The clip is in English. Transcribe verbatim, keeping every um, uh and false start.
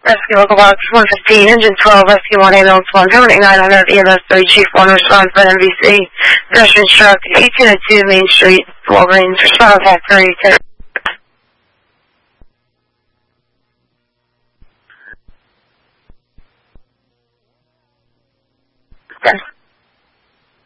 Rescue Local Box one fifteen, Engine twelve, Rescue one, Ambulance one, Terminating nine hundred, E M S three, Chief one, response by N B C, pedestrian struck, eighteen oh two Main Street, Walgreens, response at three.